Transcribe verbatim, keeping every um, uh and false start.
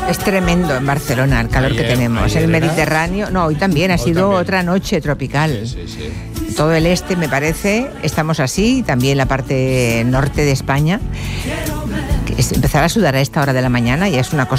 Es tremendo en Barcelona el calor Ayer, que tenemos. ayer El era. Mediterráneo, no, hoy también ha Hoy sido también. otra noche tropical. Sí, sí, sí. Todo el este, me parece, estamos así, y también la parte norte de España. Que es empezar a sudar a esta hora de la mañana ya es una cosa